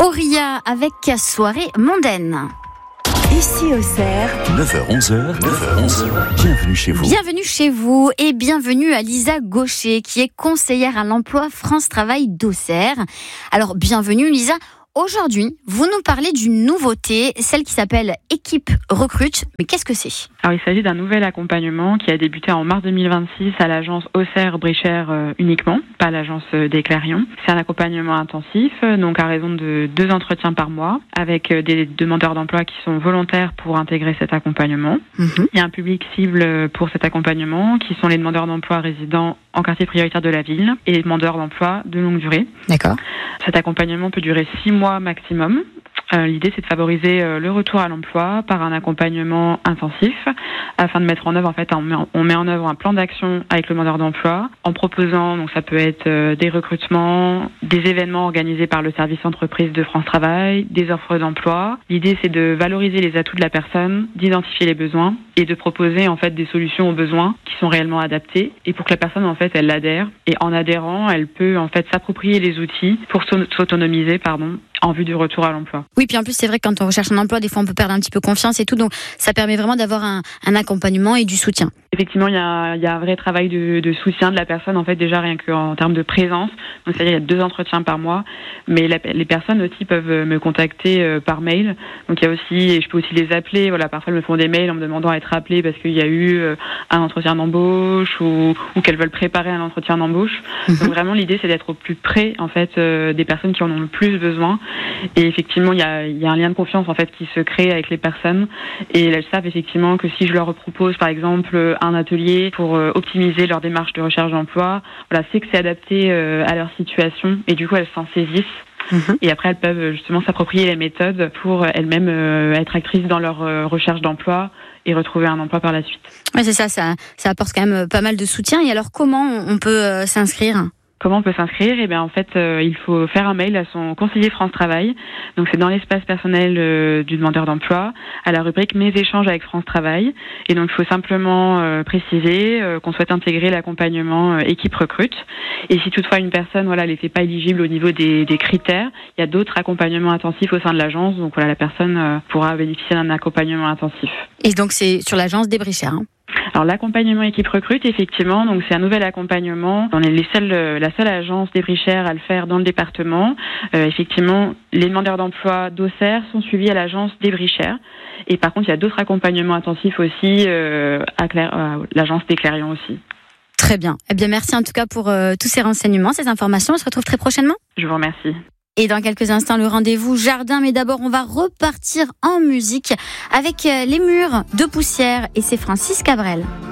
Auria avec Soirée mondaine. Ici Auxerre, 9h-11h, bienvenue chez vous. Bienvenue chez vous et bienvenue à Lisa Gaucher qui est conseillère à l'emploi France Travail d'Auxerre. Alors bienvenue Lisa. Aujourd'hui, vous nous parlez d'une nouveauté, celle qui s'appelle Équipe Recrute. Mais qu'est-ce que c'est ? Alors, il s'agit d'un nouvel accompagnement qui a débuté en mars 2026 à l'agence Auxerre-Brichère uniquement, pas l'agence des Clarions. C'est un accompagnement intensif, donc à raison de 2 entretiens par mois, avec des demandeurs d'emploi qui sont volontaires pour intégrer cet accompagnement. Il y a un public cible pour cet accompagnement, qui sont les demandeurs d'emploi résidant en quartier prioritaire de la ville et les demandeurs d'emploi de longue durée. D'accord. Cet accompagnement peut durer 6 mois maximum. L'idée, c'est de favoriser le retour à l'emploi par un accompagnement intensif afin de mettre en œuvre, on met en œuvre un plan d'action avec le demandeur d'emploi en proposant, donc ça peut être des recrutements, des événements organisés par le service entreprise de France Travail, des offres d'emploi. L'idée, c'est de valoriser les atouts de la personne, d'identifier les besoins et de proposer des solutions aux besoins qui sont réellement adaptés et pour que la personne elle adhère. Et en adhérant, elle peut s'approprier les outils pour s'autonomiser en vue du retour à l'emploi. Oui, puis en plus, c'est vrai que quand on recherche un emploi, des fois, on peut perdre un petit peu confiance et tout. Donc, ça permet vraiment d'avoir un accompagnement et du soutien. Effectivement, il y a un vrai travail de soutien de la personne, déjà rien qu'en termes de présence. Donc, c'est-à-dire, il y a 2 entretiens par mois. Mais les personnes aussi peuvent me contacter par mail. Donc, il y a aussi, et je peux aussi les appeler. Parfois, elles me font des mails en me demandant à être appelées parce qu'il y a eu un entretien d'embauche ou qu'elles veulent préparer un entretien d'embauche. Donc, vraiment, l'idée, c'est d'être au plus près, des personnes qui en ont le plus besoin. Et effectivement, il y a un lien de confiance qui se crée avec les personnes et elles savent effectivement que si je leur propose par exemple un atelier pour optimiser leur démarche de recherche d'emploi, c'est que c'est adapté à leur situation et du coup elles s'en saisissent. Et après elles peuvent justement s'approprier les méthodes pour elles-mêmes être actrices dans leur recherche d'emploi et retrouver un emploi par la suite. Ouais, c'est ça apporte quand même pas mal de soutien. Et alors comment on peut s'inscrire ? Comment on peut s'inscrire ? Il faut faire un mail à son conseiller France Travail. Donc, c'est dans l'espace personnel du demandeur d'emploi, à la rubrique Mes échanges avec France Travail. Et donc, il faut simplement préciser qu'on souhaite intégrer l'accompagnement Équipe Recrute. Et si toutefois une personne, n'était pas éligible au niveau des critères, il y a d'autres accompagnements intensifs au sein de l'agence. Donc, la personne pourra bénéficier d'un accompagnement intensif. Et donc, c'est sur l'agence des Brichères, Alors l'accompagnement Équipe Recrute, effectivement, donc c'est un nouvel accompagnement. On est la seule agence des Brichères à le faire dans le département. Effectivement, les demandeurs d'emploi d'Auxerre sont suivis à l'agence des Brichères. Et par contre, il y a d'autres accompagnements intensifs aussi à l'agence des Clarions aussi. Très bien. Eh bien, merci en tout cas pour tous ces renseignements, ces informations. On se retrouve très prochainement. Je vous remercie. Et dans quelques instants, le rendez-vous jardin. Mais d'abord, on va repartir en musique avec Les Murs de Poussière. Et c'est Francis Cabrel.